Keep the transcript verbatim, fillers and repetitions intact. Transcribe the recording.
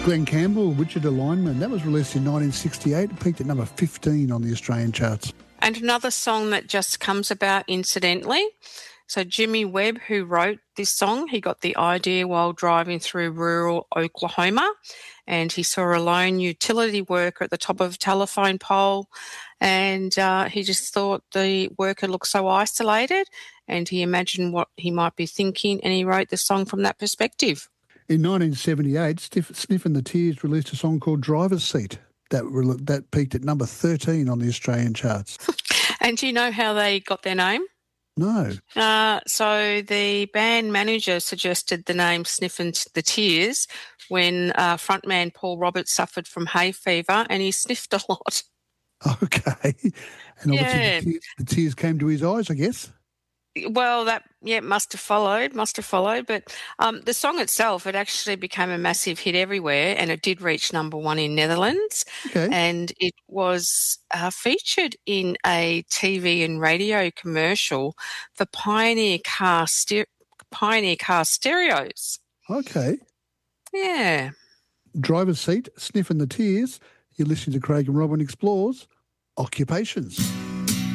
Glenn Campbell, Richard Alignment. That was released in nineteen sixty-eight. It peaked at number fifteen on the Australian charts. And another song that just comes about incidentally. So Jimmy Webb, who wrote this song, he got the idea while driving through rural Oklahoma, and he saw a lone utility worker at the top of a telephone pole, and uh, he just thought the worker looked so isolated, and he imagined what he might be thinking, and he wrote the song from that perspective. In nineteen seventy-eight, Sniff, Sniff and the Tears released a song called Driver's Seat. That, re- that peaked at number thirteen on the Australian charts. And do you know how they got their name? No. Uh, so the band manager suggested the name Sniff and the Tears when uh, frontman Paul Roberts suffered from hay fever, and he sniffed a lot. Okay. And Yeah. obviously the tears, the tears came to his eyes, I guess. Well, that, yeah, must have followed, must have followed. But um, the song itself, it actually became a massive hit everywhere, and it did reach number one in Netherlands. Okay. And it was uh, featured in a T V and radio commercial for Pioneer car, ste- Pioneer car stereos. Okay. Yeah. Driver's Seat, Sniff and the Tears. You're listening to Craig and Robin Explores Occupations.